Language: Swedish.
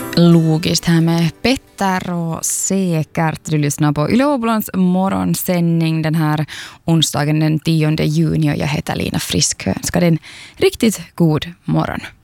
Logiskt här med Petter och säkert. Du lyssnar på Yle Åbolands morgonsändning den här onsdagen den 10 juni och jag heter Lina Frisk. Jag önskar dig en riktigt god morgon.